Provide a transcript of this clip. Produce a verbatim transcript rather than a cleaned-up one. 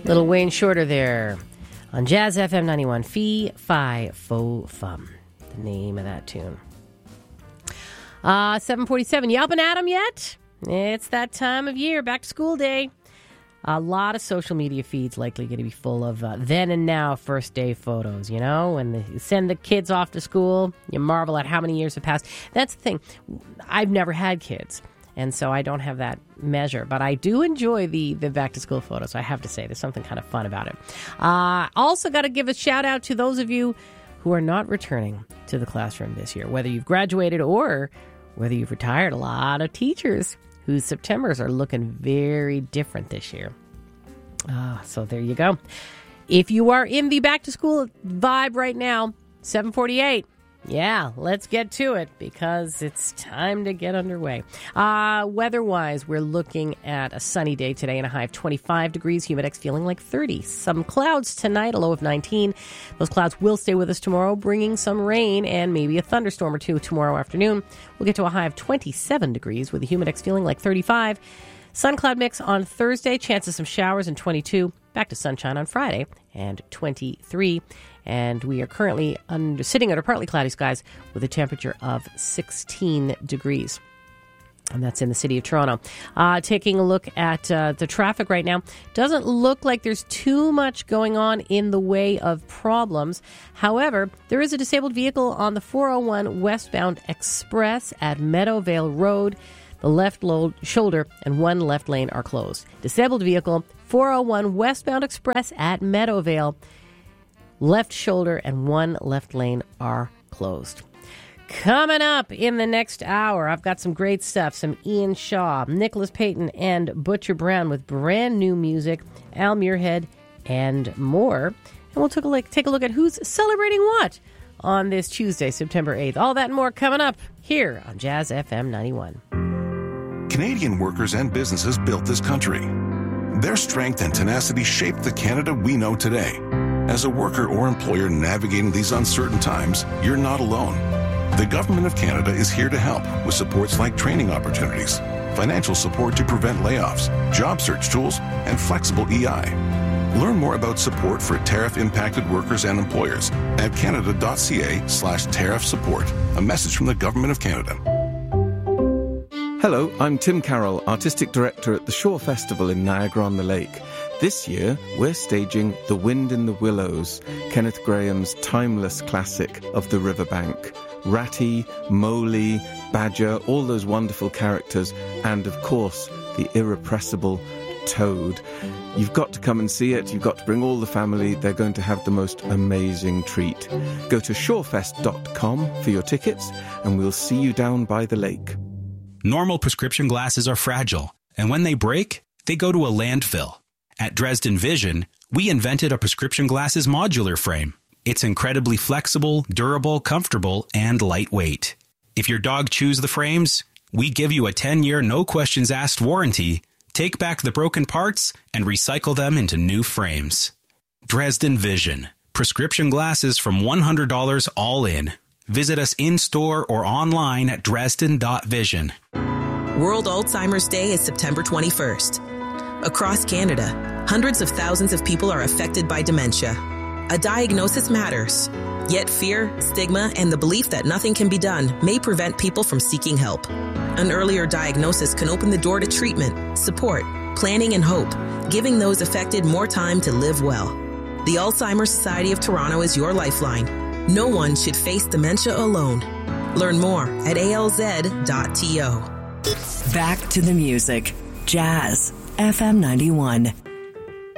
Little Wayne Shorter there on Jazz F M ninety-one. Fee, Fi, Fo, Fum. The name of that tune. Uh, seven forty-seven. You up and at 'em yet? It's that time of year. Back to school day. A lot of social media feeds likely going to be full of uh, then and now first day photos, you know? When they send the kids off to school, you marvel at how many years have passed. That's the thing. I've never had kids, and so I don't have that measure. But I do enjoy the, the back-to-school photos, I have to say. There's something kind of fun about it. Uh, also got to give a shout-out to those of you who are not returning to the classroom this year, whether you've graduated or whether you've retired. A lot of teachers whose Septembers are looking very different this year. Ah, so there you go. If you are in the back-to-school vibe right now, seven forty-eight. Yeah, let's get to it because it's time to get underway. Uh, weather-wise, we're looking at a sunny day today and a high of twenty-five degrees, humidex feeling like thirty. Some clouds tonight, a low of nineteen. Those clouds will stay with us tomorrow, bringing some rain and maybe a thunderstorm or two tomorrow afternoon. We'll get to a high of twenty-seven degrees with a humidex feeling like thirty-five. Sun cloud mix on Thursday, chance of some showers and twenty-two. Back to sunshine on Friday and twenty-three. And we are currently under, sitting under partly cloudy skies with a temperature of sixteen degrees. And that's in the city of Toronto. Uh, taking a look at uh, the traffic right now, doesn't look like there's too much going on in the way of problems. However, there is a disabled vehicle on the four oh one westbound express at Meadowvale Road. The left load, shoulder and one left lane are closed. Disabled vehicle, four oh one westbound express at Meadowvale. Left shoulder and one left lane are closed. Coming up in the next hour, I've got some great stuff. Some Ian Shaw, Nicholas Payton, and Butcher Brown with brand new music, Al Muirhead, and more. And we'll take a look, take a look at who's celebrating what on this Tuesday, September eighth. All that and more coming up here on Jazz F M ninety-one. Canadian workers and businesses built this country. Their strength and tenacity shaped the Canada we know today. As a worker or employer navigating these uncertain times, you're not alone. The Government of Canada is here to help with supports like training opportunities, financial support to prevent layoffs, job search tools, and flexible E I. Learn more about support for tariff-impacted workers and employers at canada.ca slash tariff support. A message from the Government of Canada. Hello, I'm Tim Carroll, Artistic Director at the Shore Festival in Niagara-on-the-Lake. This year, we're staging The Wind in the Willows, Kenneth Grahame's timeless classic of the riverbank. Ratty, Mowgli, Badger, all those wonderful characters, and of course, the irrepressible Toad. You've got to come and see it. You've got to bring all the family. They're going to have the most amazing treat. Go to shorefest dot com for your tickets, and we'll see you down by the lake. Normal prescription glasses are fragile, and when they break, they go to a landfill. At Dresden Vision, we invented a prescription glasses modular frame. It's incredibly flexible, durable, comfortable, and lightweight. If your dog chews the frames, we give you a ten-year no-questions-asked warranty, take back the broken parts, and recycle them into new frames. Dresden Vision. Prescription glasses from one hundred dollars all in. Visit us in-store or online at dresden dot vision. World Alzheimer's Day is September twenty-first. Across Canada, hundreds of thousands of people are affected by dementia. A diagnosis matters. Yet fear, stigma, and the belief that nothing can be done may prevent people from seeking help. An earlier diagnosis can open the door to treatment, support, planning, and hope, giving those affected more time to live well. The Alzheimer's Society of Toronto is your lifeline. No one should face dementia alone. Learn more at A L Z dot T O. Back to the music. Jazz F M ninety-one.